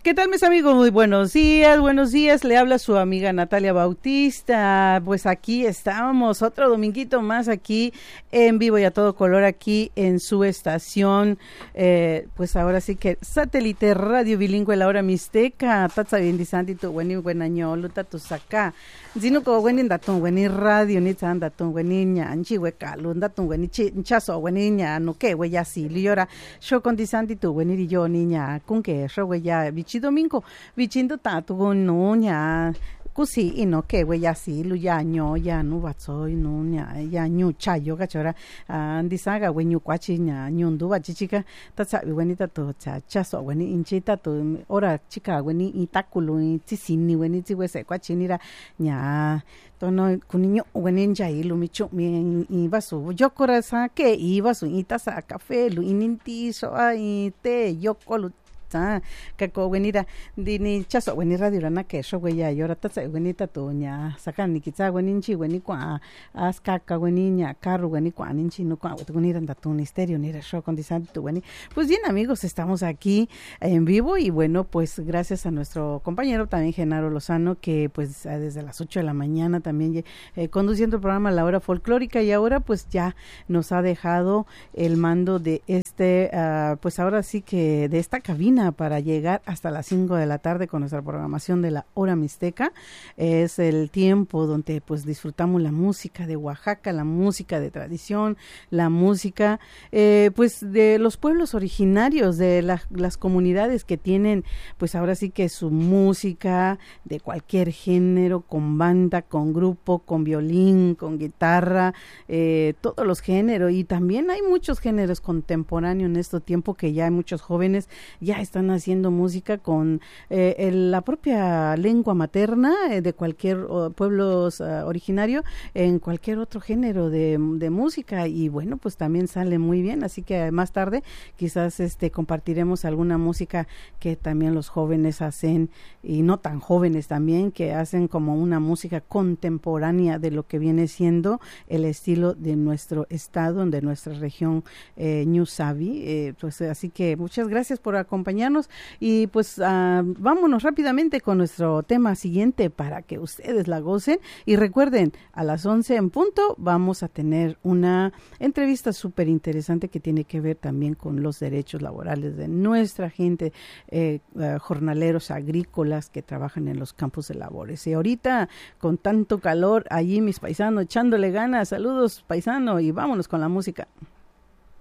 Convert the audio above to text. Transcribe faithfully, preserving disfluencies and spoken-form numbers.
¿Qué tal, mis amigos? Muy buenos días, buenos días. Le habla su amiga Natalia Bautista. Pues aquí estamos, otro dominguito más aquí en vivo y a todo color aquí en su estación. Eh, pues ahora sí que satélite radio bilingüe La Hora Mixteca. Tatsa bien disanti tu weni buenaño luta tu saca. Zino ko weni datun weni radio ni tan datun weni nya anchi weka lunda tu weni chaso weni nya no que we ya si liora. Yo con disanti tu weni yo niña con que yo we ya bichi domingo bichindo tatu no nya kusi ino que we ya si lu ya ño ya no batsoy no nya ya ñu chayo gachora andi saga we ñu kwachi nya ñundu bachichika tatsa weni tatu cha chaso weni inchita tu ora chica weni itakulu tisini weni tiwe se kwachi nira nya tono kuniño weni nja ilu michu mi ibasu yokora sa que ibasu itasa café lu ininti so ai te yokolu kako wenira dini chaso weni radio rana que so weya yora tatsa weni tatuña sakan nikitsa weni nchi weni kwa askaka weni nya carro weni kwa ninchi no kwa wenira ndatu misterio ni show con disanto weni. Pues bien, amigos, estamos aquí en vivo y bueno, pues gracias a nuestro compañero también Genaro Lozano que pues desde las ocho de la mañana también eh, conduciendo el programa La Hora Folclórica y ahora pues ya nos ha dejado el mando de este uh, pues ahora sí que de esta cabina para llegar hasta las cinco de la tarde con nuestra programación de La Hora Mixteca. Es el tiempo donde pues disfrutamos la música de Oaxaca, la música de tradición, la música eh, pues de los pueblos originarios, de la, las comunidades que tienen pues ahora sí que su música de cualquier género, con banda, con grupo, con violín, con guitarra, eh, todos los géneros, y también hay muchos géneros contemporáneos en este tiempo que ya hay muchos jóvenes ya están haciendo música con eh, el, la propia lengua materna eh, de cualquier uh, pueblo uh, originario en cualquier otro género de, de música, y bueno, pues también sale muy bien, así que más tarde quizás este compartiremos alguna música que también los jóvenes hacen, y no tan jóvenes también, que hacen como una música contemporánea de lo que viene siendo el estilo de nuestro estado, de nuestra región eh, Ñusabi, eh, pues así que muchas gracias por acompañarnos y pues uh, vámonos rápidamente con nuestro tema siguiente para que ustedes la gocen, y recuerden, a las once en punto vamos a tener una entrevista súper interesante que tiene que ver también con los derechos laborales de nuestra gente, eh, uh, jornaleros agrícolas que trabajan en los campos de labores. Y ahorita con tanto calor allí mis paisanos echándole ganas, saludos paisano, y vámonos con la música.